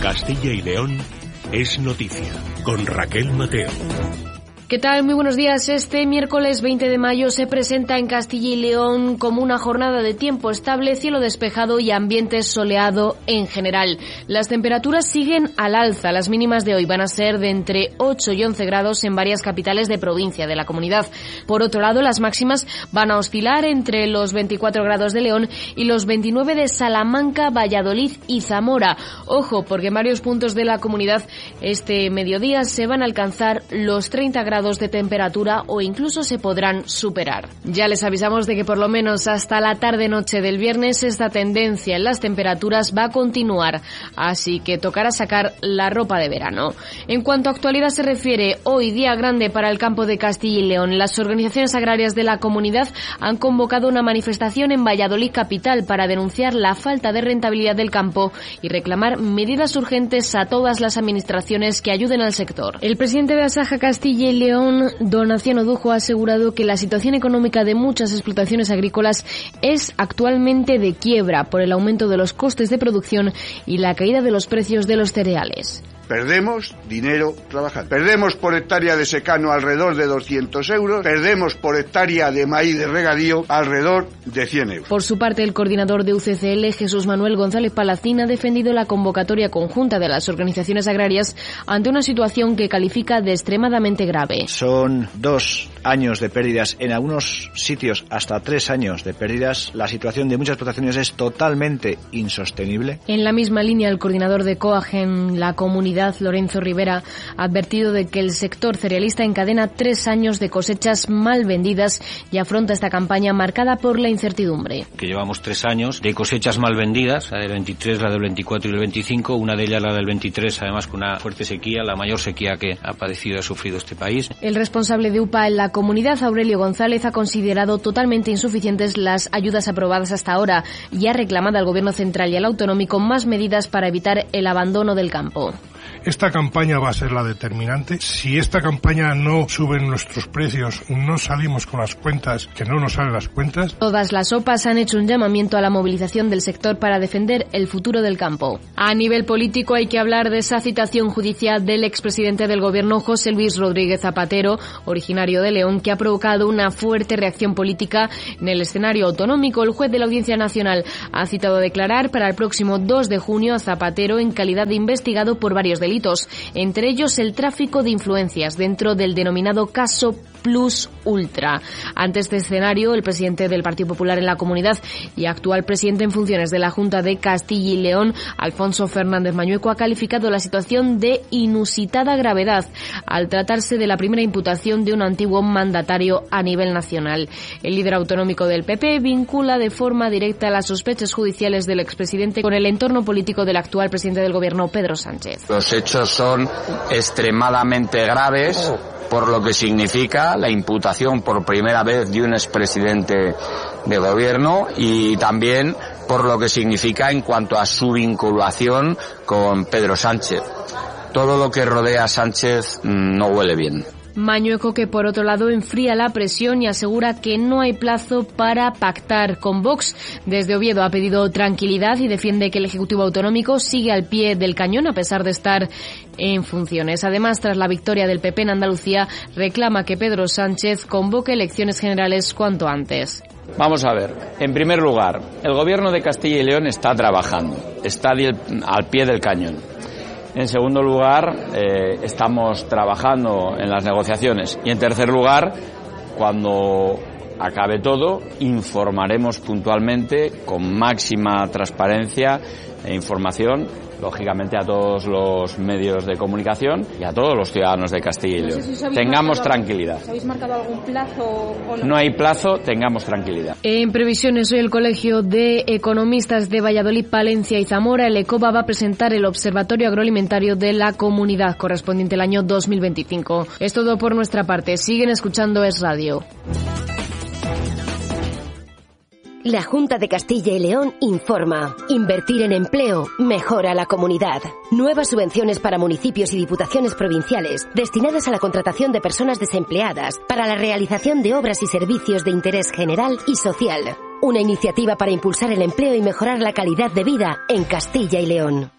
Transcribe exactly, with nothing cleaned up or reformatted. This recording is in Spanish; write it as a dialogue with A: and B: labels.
A: Castilla y León es noticia, con Raquel Mateo.
B: ¿Qué tal? Muy buenos días. Este miércoles veinte de mayo se presenta en Castilla y León como una jornada de tiempo estable, cielo despejado y ambiente soleado en general. Las temperaturas siguen al alza. Las mínimas de hoy van a ser de entre ocho y once grados en varias capitales de provincia de la comunidad. Por otro lado, las máximas van a oscilar entre los veinticuatro grados de León y los veintinueve de Salamanca, Valladolid y Zamora. Ojo, porque en varios puntos de la comunidad este mediodía se van a alcanzar los treinta grados de temperatura o incluso se podrán superar. Ya les avisamos de que por lo menos hasta la tarde-noche del viernes esta tendencia en las temperaturas va a continuar, así que tocará sacar la ropa de verano. En cuanto a actualidad se refiere, hoy día grande para el campo de Castilla y León. Las organizaciones agrarias de la comunidad han convocado una manifestación en Valladolid capital para denunciar la falta de rentabilidad del campo y reclamar medidas urgentes a todas las administraciones que ayuden al sector. El presidente de Asaja Castilla y León, don Anciano Dujo, ha asegurado que la situación económica de muchas explotaciones agrícolas es actualmente de quiebra por el aumento de los costes de producción y la caída de los precios de los cereales.
C: Perdemos dinero trabajando. Perdemos por hectárea de secano alrededor de doscientos euros. Perdemos por hectárea de maíz de regadío alrededor de cien euros.
B: Por su parte, el coordinador de U C C L, Jesús Manuel González Palacín, ha defendido la convocatoria conjunta de las organizaciones agrarias ante una situación que califica de extremadamente grave.
D: Son dos años de pérdidas, en algunos sitios hasta tres años de pérdidas. La situación de muchas explotaciones es totalmente insostenible.
B: En la misma línea, el coordinador de COAG en la comunidad, Lorenzo Rivera, ha advertido de que el sector cerealista encadena tres años de cosechas mal vendidas y afronta esta campaña marcada por la incertidumbre.
E: Que llevamos tres años de cosechas mal vendidas, la del veintitrés, la del veinticuatro y el veinticinco, una de ellas la del veintitrés, además con una fuerte sequía, la mayor sequía que ha padecido y ha sufrido este país.
B: El responsable de U P A en la comunidad, Aurelio González, ha considerado totalmente insuficientes las ayudas aprobadas hasta ahora y ha reclamado al Gobierno central y al autonómico más medidas para evitar el abandono del campo.
F: Esta campaña va a ser la determinante. Si esta campaña no suben nuestros precios, no salimos con las cuentas, que no nos salen las cuentas.
B: Todas las O P As han hecho un llamamiento a la movilización del sector para defender el futuro del campo. A nivel político hay que hablar de esa citación judicial del expresidente del Gobierno, José Luis Rodríguez Zapatero, originario de León, que ha provocado una fuerte reacción política en el escenario autonómico. El juez de la Audiencia Nacional ha citado a declarar para el próximo dos de junio a Zapatero en calidad de investigado por varios delitos, entre ellos el tráfico de influencias dentro del denominado caso Plus Ultra. Ante este escenario, el presidente del Partido Popular en la comunidad y actual presidente en funciones de la Junta de Castilla y León, Alfonso Fernández Mañueco, ha calificado la situación de inusitada gravedad al tratarse de la primera imputación de un antiguo mandatario a nivel nacional. El líder autonómico del P P vincula de forma directa las sospechas judiciales del expresidente con el entorno político del actual presidente del Gobierno, Pedro Sánchez.
G: Los hechos son extremadamente graves, por lo que significa la imputación por primera vez de un expresidente de gobierno y también por lo que significa en cuanto a su vinculación con Pedro Sánchez. Todo lo que rodea a Sánchez no huele bien.
B: Mañueco, que por otro lado enfría la presión y asegura que no hay plazo para pactar con Vox. Desde Oviedo ha pedido tranquilidad y defiende que el Ejecutivo Autonómico sigue al pie del cañón a pesar de estar en funciones. Además, tras la victoria del P P en Andalucía, reclama que Pedro Sánchez convoque elecciones generales cuanto antes.
H: Vamos a ver, en primer lugar, el Gobierno de Castilla y León está trabajando, está al pie del cañón. En segundo lugar, eh, estamos trabajando en las negociaciones. Y en tercer lugar, cuando acabe todo, informaremos puntualmente, con máxima transparencia e información, lógicamente a todos los medios de comunicación y a todos los ciudadanos de Castilla y León. No sé si tengamos tranquilidad.
I: ¿Habéis marcado algún plazo o no?
H: No hay plazo, tengamos tranquilidad.
B: En previsiones, hoy el Colegio de Economistas de Valladolid, Palencia y Zamora, el ECOBA, va a presentar el Observatorio Agroalimentario de la Comunidad correspondiente al año dos mil veinticinco. Es todo por nuestra parte. Siguen escuchando Es Radio.
J: La Junta de Castilla y León informa. Invertir en empleo mejora la comunidad. Nuevas subvenciones para municipios y diputaciones provinciales destinadas a la contratación de personas desempleadas para la realización de obras y servicios de interés general y social. Una iniciativa para impulsar el empleo y mejorar la calidad de vida en Castilla y León.